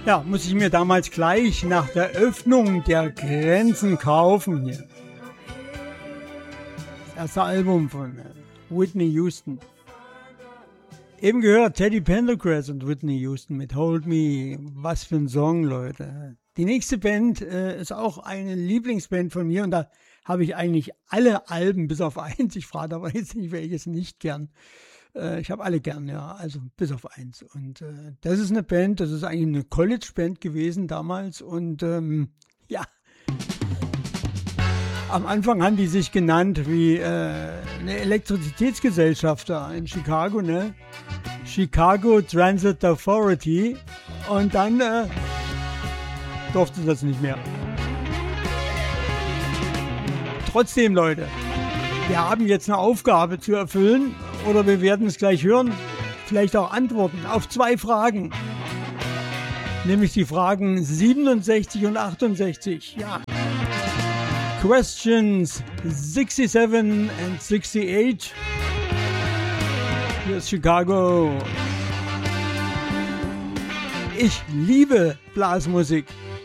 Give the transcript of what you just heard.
Ja, muss ich mir damals gleich nach der Öffnung der Grenzen kaufen hier. Das erste Album von Whitney Houston. Eben gehört Teddy Pendergrass und Whitney Houston mit Hold Me. Was für ein Song, Leute. Die nächste Band ist auch eine Lieblingsband von mir und da habe ich eigentlich alle Alben bis auf eins. Ich frage aber jetzt nicht, welches nicht gern. Ich habe alle gern, ja, also bis auf eins. Und das ist eine Band, das ist eigentlich eine College-Band gewesen damals. Und ja, am Anfang haben die sich genannt wie eine Elektrizitätsgesellschaft da in Chicago, ne? Chicago Transit Authority. Und dann durfte das nicht mehr. Trotzdem, Leute, wir haben jetzt eine Aufgabe zu erfüllen. Oder wir werden es gleich hören, vielleicht auch antworten auf 2 Fragen. Nämlich die Fragen 67 und 68. Ja. Questions 67 and 68. Hier ist Chicago. Ich liebe Blasmusik.